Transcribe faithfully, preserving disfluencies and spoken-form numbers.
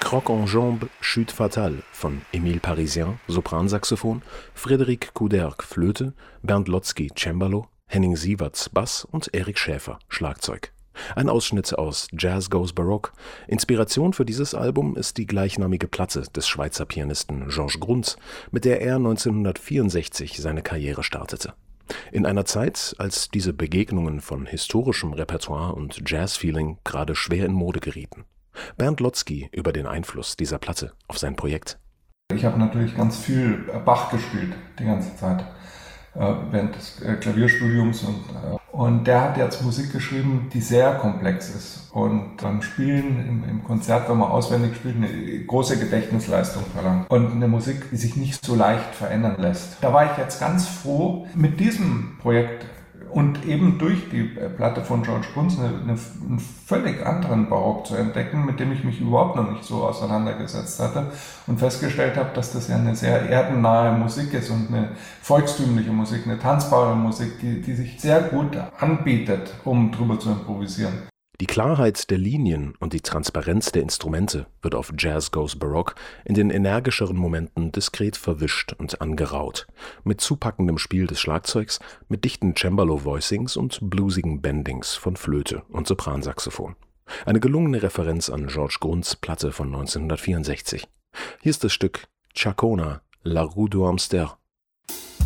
Croc en Jambe, Chute fatale von Émile Parisien, Sopransaxophon, Frédéric Couderc, Flöte, Bernd Lotzky, Cembalo, Henning Sieverts, Bass und Erik Schäfer, Schlagzeug. Ein Ausschnitt aus Jazz Goes Baroque. Inspiration für dieses Album ist die gleichnamige Platte des Schweizer Pianisten Georges Gruntz, mit der er neunzehnhundertvierundsechzig seine Karriere startete. In einer Zeit, als diese Begegnungen von historischem Repertoire und Jazz-Feeling gerade schwer in Mode gerieten. Bernd Lotzky über den Einfluss dieser Platte auf sein Projekt. Ich habe natürlich ganz viel Bach gespielt, die ganze Zeit, während des Klavierstudiums. Und, und der hat jetzt Musik geschrieben, die sehr komplex ist. Und dann Spielen im, im Konzert, wenn man auswendig spielt, eine große Gedächtnisleistung verlangt. Und eine Musik, die sich nicht so leicht verändern lässt. Da war ich jetzt ganz froh, mit diesem Projekt und eben durch die Platte von Georges Gruntz eine, eine, einen völlig anderen Barock zu entdecken, mit dem ich mich überhaupt noch nicht so auseinandergesetzt hatte und festgestellt habe, dass das ja eine sehr erdennahe Musik ist und eine volkstümliche Musik, eine tanzbare Musik, die, die sich sehr gut anbietet, um drüber zu improvisieren. Die Klarheit der Linien und die Transparenz der Instrumente wird auf Jazz Goes Baroque in den energischeren Momenten diskret verwischt und angeraut, mit zupackendem Spiel des Schlagzeugs, mit dichten Cembalo-Voicings und bluesigen Bendings von Flöte und Sopransaxophon. Eine gelungene Referenz an Georges Gruntz' Platte von neunzehnhundertvierundsechzig. Hier ist das Stück Chacona, La Rue du Hamster